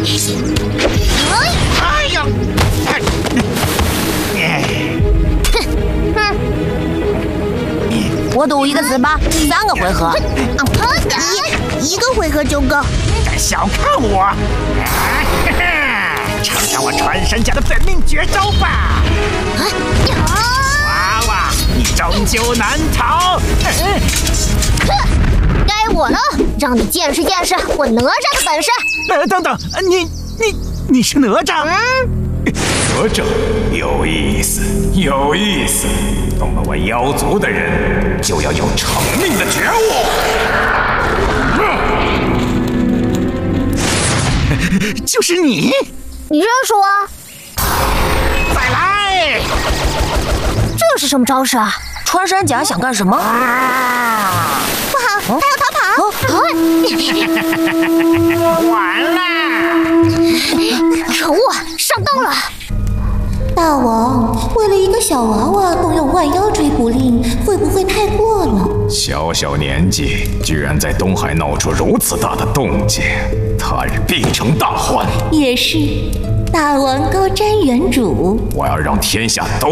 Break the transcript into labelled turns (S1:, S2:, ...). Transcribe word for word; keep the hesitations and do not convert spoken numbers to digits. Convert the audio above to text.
S1: 哎呀！
S2: 哼！我赌一个死吧，三个回合。一一个回合就够。
S1: 敢小看我！尝尝我穿山甲的本命绝招吧！娃娃，你终究难逃！
S3: 该我了，让你见识见识我哪吒的本事！
S1: 呃，等等，你你你是哪吒？
S3: 嗯，
S4: 哪吒有意思，有意思。动了我妖族的人，就要有成命的觉悟。
S1: 就是你！
S3: 你认识我？
S1: 再来！
S3: 这是什么招式啊？
S2: 穿山甲想干什么？
S3: 啊、不好，他要逃跑！
S2: 啊、
S1: 完了！
S3: 可恶，上当了！
S5: 大王，为了一个小娃娃动用万妖追捕令，会不会太过了？
S4: 小小年纪，居然在东海闹出如此大的动静，他日必成大患。
S5: 也是，大王高瞻远瞩，
S4: 我要让天下都